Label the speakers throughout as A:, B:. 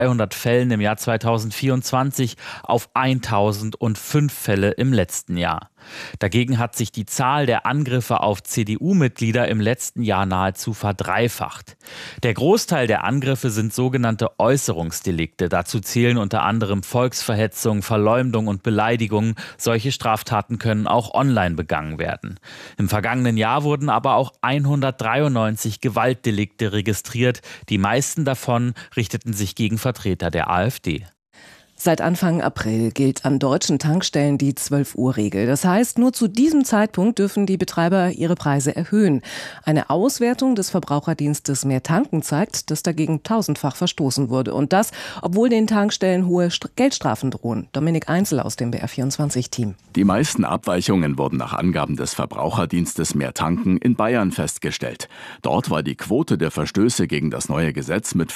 A: 200 Fällen im Jahr 2024 auf 1005 Fälle im letzten Jahr. Dagegen hat sich die Zahl der Angriffe auf CDU-Mitglieder im letzten Jahr nahezu verdreifacht. Der Großteil der Angriffe sind sogenannte Äußerungsdelikte. Dazu zählen unter anderem Volksverhetzung, Verleumdung und Beleidigung. Solche Straftaten können auch online begangen werden. Im vergangenen Jahr wurden aber auch 193 Gewaltdelikte registriert. Die meisten davon richteten sich gegen Vertreter der AfD.
B: Seit Anfang April gilt an deutschen Tankstellen die 12-Uhr-Regel. Das heißt, nur zu diesem Zeitpunkt dürfen die Betreiber ihre Preise erhöhen. Eine Auswertung des Verbraucherdienstes Mehr Tanken zeigt, dass dagegen tausendfach verstoßen wurde. Und das, obwohl den Tankstellen hohe Geldstrafen drohen. Dominik Einzel aus dem BR24-Team.
C: Die meisten Abweichungen wurden nach Angaben des Verbraucherdienstes Mehr Tanken in Bayern festgestellt. Dort war die Quote der Verstöße gegen das neue Gesetz mit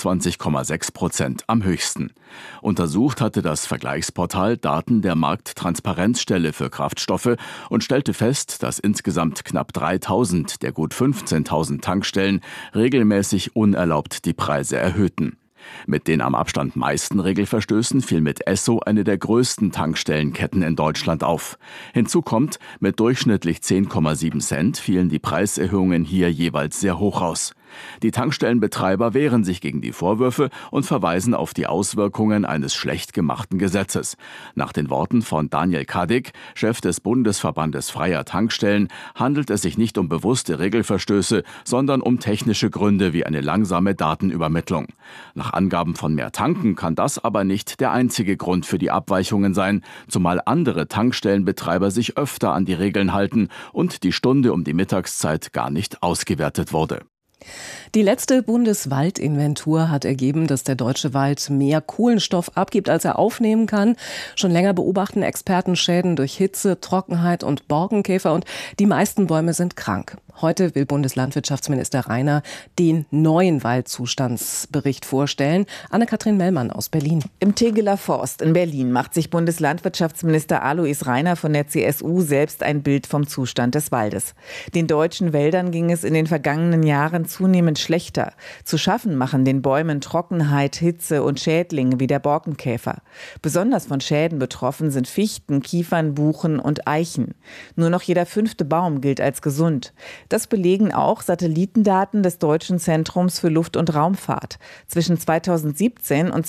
C: 25,6% am höchsten. Untersucht hatte das Vergleichsportal Daten der Markttransparenzstelle für Kraftstoffe und stellte fest, dass insgesamt knapp 3.000 der gut 15.000 Tankstellen regelmäßig unerlaubt die Preise erhöhten. Mit den am Abstand meisten Regelverstößen fiel mit Esso eine der größten Tankstellenketten in Deutschland auf. Hinzu kommt, mit durchschnittlich 10,7 Cent fielen die Preiserhöhungen hier jeweils sehr hoch aus. Die Tankstellenbetreiber wehren sich gegen die Vorwürfe und verweisen auf die Auswirkungen eines schlecht gemachten Gesetzes. Nach den Worten von Daniel Kadek, Chef des Bundesverbandes freier Tankstellen, handelt es sich nicht um bewusste Regelverstöße, sondern um technische Gründe wie eine langsame Datenübermittlung. Nach Angaben von Mehr Tanken kann das aber nicht der einzige Grund für die Abweichungen sein, zumal andere Tankstellenbetreiber sich öfter an die Regeln halten und die Stunde um die Mittagszeit gar nicht ausgewertet wurde.
B: Die letzte Bundeswaldinventur hat ergeben, dass der deutsche Wald mehr Kohlenstoff abgibt, als er aufnehmen kann. Schon länger beobachten Experten Schäden durch Hitze, Trockenheit und Borkenkäfer und die meisten Bäume sind krank. Heute will Bundeslandwirtschaftsminister Rainer den neuen Waldzustandsbericht vorstellen. Anne-Kathrin Mellmann aus Berlin.
D: Im Tegeler Forst in Berlin macht sich Bundeslandwirtschaftsminister Alois Rainer von der CSU selbst ein Bild vom Zustand des Waldes. Den deutschen Wäldern ging es in den vergangenen Jahren zunehmend schlechter. Zu schaffen machen den Bäumen Trockenheit, Hitze und Schädlinge wie der Borkenkäfer. Besonders von Schäden betroffen sind Fichten, Kiefern, Buchen und Eichen. Nur noch jeder 5. Baum gilt als gesund. Das belegen auch Satellitendaten des Deutschen Zentrums für Luft- und Raumfahrt. Zwischen 2017 und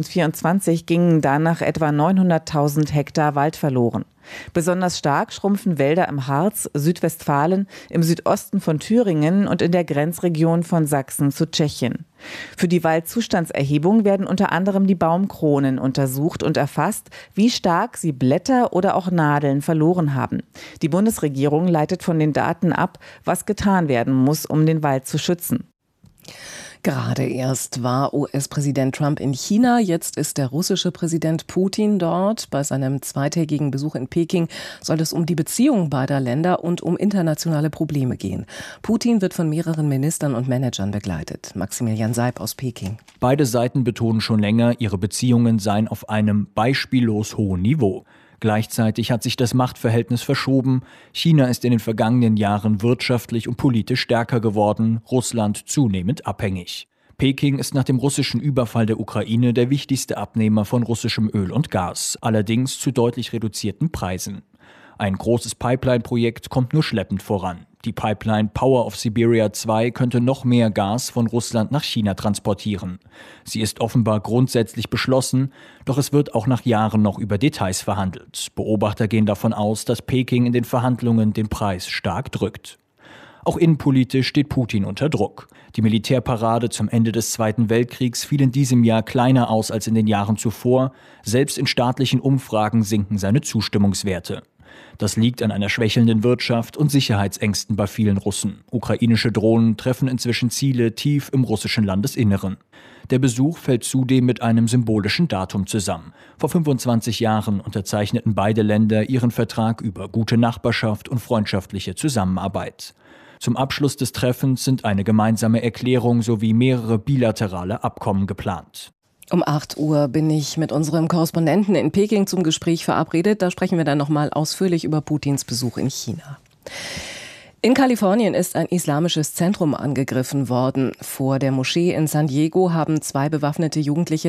D: 2024 gingen danach etwa 900.000 Hektar Wald verloren. Besonders stark schrumpfen Wälder im Harz, Südwestfalen, im Südosten von Thüringen und in der Grenzregion von Sachsen zu Tschechien. Für die Waldzustandserhebung werden unter anderem die Baumkronen untersucht und erfasst, wie stark sie Blätter oder auch Nadeln verloren haben. Die Bundesregierung leitet von den Daten ab, was getan werden muss, um den Wald zu schützen.
B: Gerade erst war US-Präsident Trump in China, jetzt ist der russische Präsident Putin dort. Bei seinem zweitägigen Besuch in Peking soll es um die Beziehungen beider Länder und um internationale Probleme gehen. Putin wird von mehreren Ministern und Managern begleitet. Maximilian Seib aus Peking.
E: Beide Seiten betonen schon länger, ihre Beziehungen seien auf einem beispiellos hohen Niveau. Gleichzeitig hat sich das Machtverhältnis verschoben. China ist in den vergangenen Jahren wirtschaftlich und politisch stärker geworden, Russland zunehmend abhängig. Peking ist nach dem russischen Überfall der Ukraine der wichtigste Abnehmer von russischem Öl und Gas, allerdings zu deutlich reduzierten Preisen. Ein großes Pipeline-Projekt kommt nur schleppend voran. Die Pipeline Power of Siberia 2 könnte noch mehr Gas von Russland nach China transportieren. Sie ist offenbar grundsätzlich beschlossen, doch es wird auch nach Jahren noch über Details verhandelt. Beobachter gehen davon aus, dass Peking in den Verhandlungen den Preis stark drückt. Auch innenpolitisch steht Putin unter Druck. Die Militärparade zum Ende des Zweiten Weltkriegs fiel in diesem Jahr kleiner aus als in den Jahren zuvor. Selbst in staatlichen Umfragen sinken seine Zustimmungswerte. Das liegt an einer schwächelnden Wirtschaft und Sicherheitsängsten bei vielen Russen. Ukrainische Drohnen treffen inzwischen Ziele tief im russischen Landesinneren. Der Besuch fällt zudem mit einem symbolischen Datum zusammen. Vor 25 Jahren unterzeichneten beide Länder ihren Vertrag über gute Nachbarschaft und freundschaftliche Zusammenarbeit. Zum Abschluss des Treffens sind eine gemeinsame Erklärung sowie mehrere bilaterale Abkommen geplant.
B: Um 8 Uhr bin ich mit unserem Korrespondenten in Peking zum Gespräch verabredet. Da sprechen wir dann nochmal ausführlich über Putins Besuch in China. In Kalifornien ist ein islamisches Zentrum angegriffen worden. Vor der Moschee in San Diego haben 2 bewaffnete Jugendliche